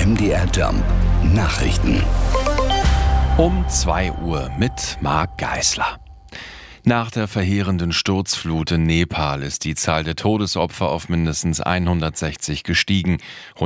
MDR Jump Nachrichten. Um 2 Uhr mit Marc Geisler. Nach der verheerenden Sturzflut in Nepal ist die Zahl der Todesopfer auf mindestens 160 gestiegen.